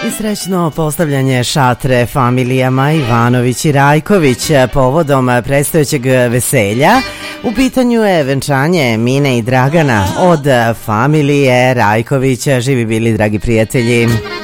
I srećno postavljanje šatre familijama Ivanović i Rajković povodom predstojećeg veselja. U pitanju je venčanje Mine i Dragana od familije Rajković. Živi bili, dragi prijatelji.